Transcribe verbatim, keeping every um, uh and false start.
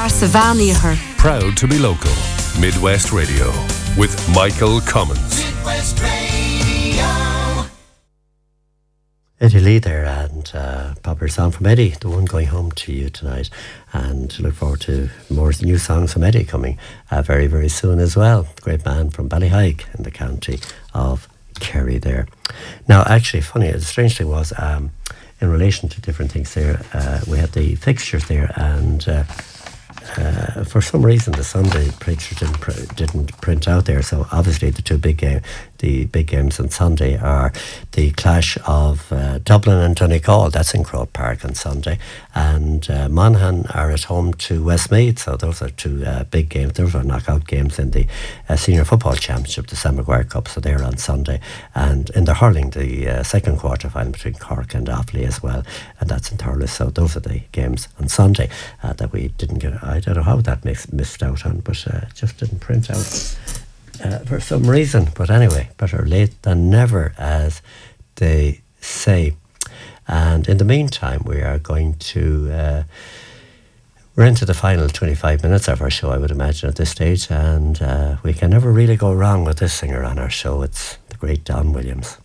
Savannah. Proud to be local. Midwest Radio with Michael Cummins. Midwest Radio. Eddie Lee there, and uh, popular song from Eddie, the one going home to you tonight. And look forward to more new songs from Eddie coming uh, very, very soon as well. Great man from Ballyhaig in the county of Kerry there. Now, actually, funny, the strange thing was, um, in relation to different things there, uh, we had the fixtures there, and uh, Uh, for some reason the Sunday picture didn't pr- didn't print out there. So obviously the two big game, the big games on Sunday are the clash of uh, Dublin and Donegal. That's in Croke Park on Sunday, and uh, Monaghan are at home to Westmeath. So those are two uh, big games. Those are knockout games in the uh, Senior Football Championship, the Sam Maguire Cup. So they're on Sunday, and in the hurling, the uh, second quarter final between Cork and Offaly as well, and that's in Thurles. So those are the games on Sunday uh, that we didn't get. I don't know how that makes missed out on, but uh, it just didn't print out uh, for some reason. But anyway, better late than never, as they say. And in the meantime, we are going to uh, we're into the final twenty-five minutes of our show, I would imagine, at this stage, and uh, we can never really go wrong with this singer on our show. It's the great Don Williams.